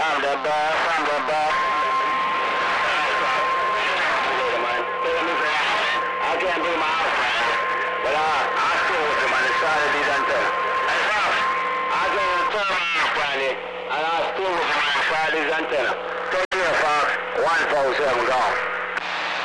I'm the boss, I'm the boss. I can't do my house, man. But I still with him on the side of these antennas. Hey, boss, I go to the turn off, Brandy, and I still with him on the side of these antennas. Take care, Fox. 147 gone.